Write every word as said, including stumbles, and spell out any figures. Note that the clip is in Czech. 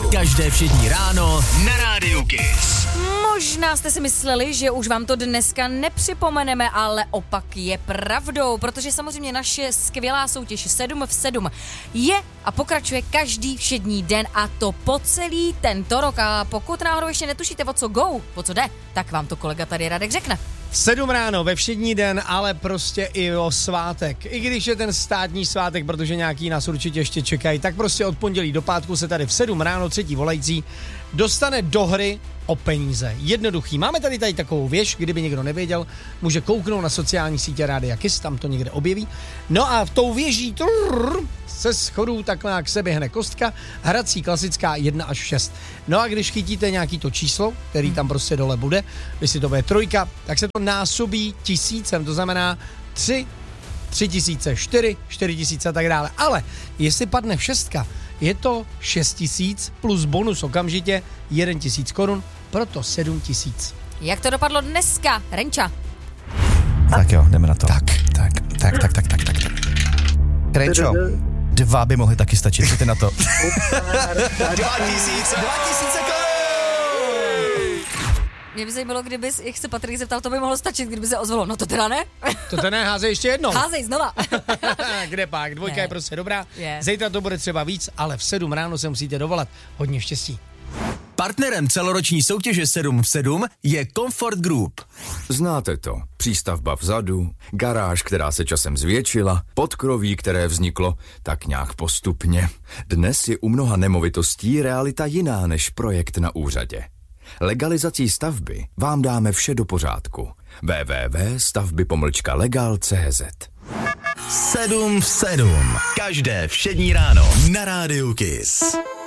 Každé všední ráno na Rádiu Kiss. Možná jste si mysleli, že už vám to dneska nepřipomeneme, ale opak je pravdou, protože samozřejmě naše skvělá soutěž sedm v sedm je a pokračuje každý všední den a to po celý tento rok. A pokud náhodou ještě netušíte, o co go, o co jde, tak vám to kolega tady Radek řekne. Sedm ráno ve všední den, ale prostě i o svátek. I když je ten státní svátek, protože nějaký nás určitě ještě čekají, tak prostě od pondělí do pátku se tady v sedm ráno třetí volající dostane do hry o peníze. Jednoduchý. Máme tady tady takovou věž, kdyby někdo nevěděl, může kouknout na sociální sítě Rádia Kiss, tam to někde objeví. No a v tou věží trrr, se schodů takhle k sebe hne kostka, hrací klasická jedna až šest. No a když chytíte nějaký to číslo, který tam prostě dole bude, jestli to bude trojka, tak se to násobí tisícem, to znamená tři, tři tisíce, čtyři, čtyři tisíce a tak dále. Ale jestli padne šestka, je to šest tisíc plus bonus okamžitě jeden tisíc korun, proto sedm tisíc. Jak to dopadlo dneska, Renča? Tak jo, jdeme na to. Tak, tak, tak, tak, tak, tak, tak. Renčo, dva by mohly taky stačit, co ty na to? Dva tisíce, dva tisíce korun! Mě by zajímalo, kdyby, jak se Patrik zeptal, to by mohlo stačit, kdyby se ozvalo. No to teda ne. To teda ne, házej ještě jednou. Házej znova. Kde pak, dvojka ne. Je prostě dobrá. Je. Zítra to bude třeba víc, ale v sedm ráno se musíte dovolat. Hodně štěstí. Partnerem celoroční soutěže sedm v sedm je Comfort Group. Znáte to. Přístavba vzadu, garáž, která se časem zvětšila, podkroví, které vzniklo tak nějak postupně. Dnes je u mnoha nemovitostí realita jiná než projekt na úřadě. Legalizací stavby vám dáme vše do pořádku. w w w tečka stavby pomlčka legal tečka c z sedm v sedm. Každé všední ráno na Rádiu Kiss.